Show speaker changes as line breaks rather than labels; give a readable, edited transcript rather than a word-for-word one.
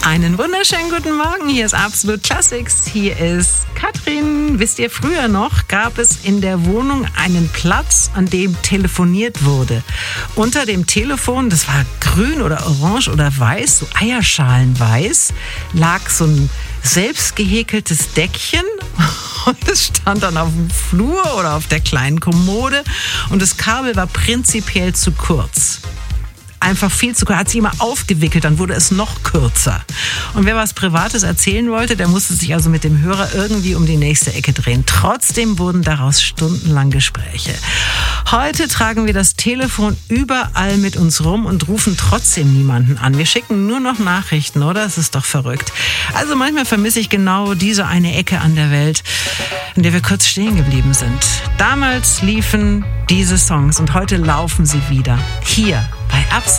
Einen wunderschönen guten Morgen, hier ist Absolut Classics, hier ist Katrin. Wisst ihr, früher noch gab es in der Wohnung einen Platz, an dem telefoniert wurde. Unter dem Telefon, das war grün oder orange oder weiß, so eierschalenweiß, lag so ein selbst gehäkeltes Deckchen und es stand dann auf dem Flur oder auf der kleinen Kommode und das Kabel war prinzipiell zu kurz. Einfach viel zu kurz, hat sich immer aufgewickelt, dann wurde es noch kürzer. Und wer was Privates erzählen wollte, der musste sich also mit dem Hörer irgendwie um die nächste Ecke drehen. Trotzdem wurden daraus stundenlang Gespräche. Heute tragen wir das Telefon überall mit uns rum und rufen trotzdem niemanden an. Wir schicken nur noch Nachrichten, oder? Das ist doch verrückt. Also manchmal vermisse ich genau diese eine Ecke an der Welt, in der wir kurz stehen geblieben sind. Damals liefen diese Songs und heute laufen sie wieder. Hier bei Absolut.